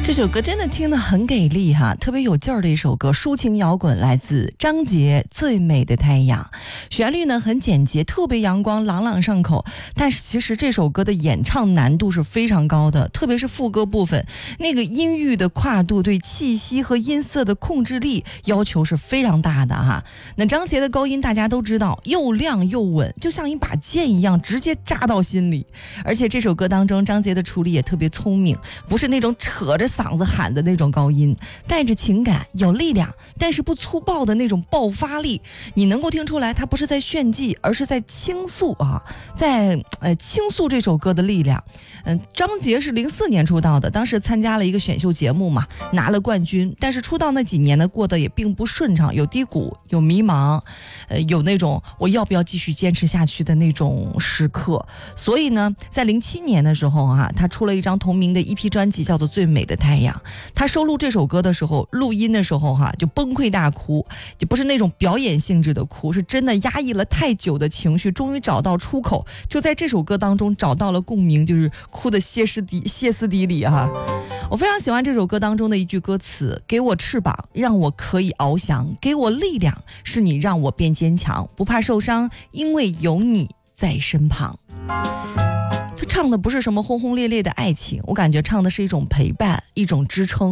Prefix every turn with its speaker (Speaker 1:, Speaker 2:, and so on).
Speaker 1: 这首歌真的听得很给力哈，特别有劲儿的一首歌，抒情摇滚，来自张杰《最美的太阳》。旋律呢很简洁，特别阳光，朗朗上口。但是其实这首歌的演唱难度是非常高的，特别是副歌部分，那个音域的跨度对气息和音色的控制力要求是非常大的哈。那张杰的高音大家都知道，又亮又稳，就像一把剑一样，直接扎到心里。而且这首歌当中，张杰的处理也特别聪明，不是那种扯着嗓子喊的那种高音，带着情感，有力量，但是不粗暴的那种爆发力。你能够听出来，他不是在炫技，而是在倾诉啊，在倾诉这首歌的力量。张杰是04年出道的，当时参加了一个选秀节目嘛，拿了冠军。但是出道那几年呢，过得也并不顺畅，有低谷，有迷茫，有那种我要不要继续坚持下去的那种时刻。所以呢，在07年的时候啊，他出了一张同名的 EP 专辑，叫做《最美的太阳》。他收录这首歌的时候，录音的时候就崩溃大哭，就不是那种表演性质的哭，是真的压抑了太久的情绪，终于找到出口，就在这首歌当中找到了共鸣，就是哭得歇斯底里哈。我非常喜欢这首歌当中的一句歌词：给我翅膀，让我可以翱翔；给我力量，是你让我变坚强，不怕受伤，因为有你在身旁。他唱的不是什么轰轰烈烈的爱情，我感觉唱的是一种陪伴，一种支撑。